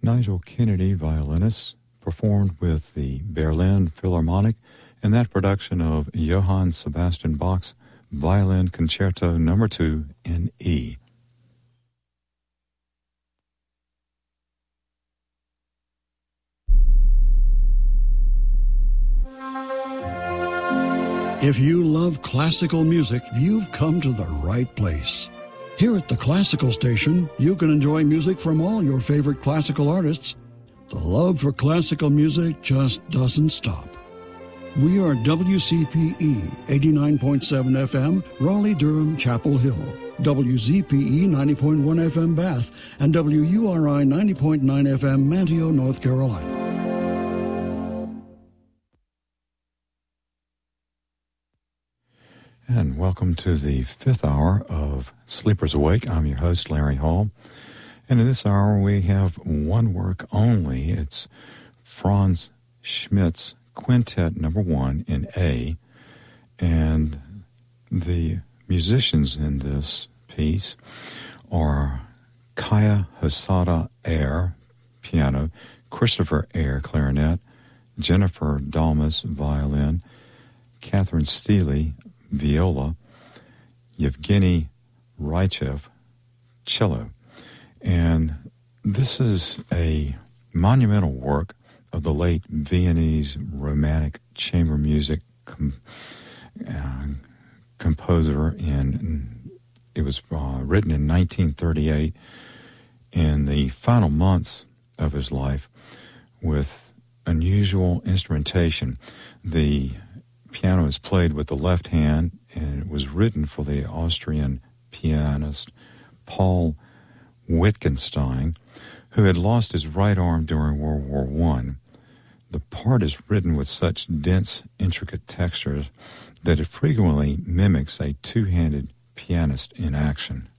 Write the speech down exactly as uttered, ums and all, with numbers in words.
Nigel Kennedy, violinist, performed with the Berlin Philharmonic in that production of Johann Sebastian Bach's Violin Concerto Number two in E. If you love classical music, you've come to the right place. Here at the Classical Station, you can enjoy music from all your favorite classical artists. The love for classical music just doesn't stop. We are W C P E eighty-nine point seven F M, Raleigh-Durham, Chapel Hill, W Z P E ninety point one F M, Bath, and W U R I ninety point nine F M, Manteo, North Carolina. And welcome to the fifth hour of Sleepers Awake. I'm your host, Larry Hall. And in this hour, we have one work only. It's Franz Schmidt's Quintet Number One in A. And the musicians in this piece are Kaya Hosada Ayer, piano, Christopher Ayer, clarinet, Jennifer Dalmas, violin, Catherine Steele, viola, Yevgeny Raichev, cello. And this is a monumental work of the late Viennese Romantic chamber music com- uh, composer. In, it was uh, written in nineteen thirty-eight in the final months of his life with unusual instrumentation. The piano is played with the left hand, and it was written for the Austrian pianist Paul Wittgenstein, who had lost his right arm during World War One. The part is written with such dense, intricate textures that it frequently mimics a two-handed pianist in action.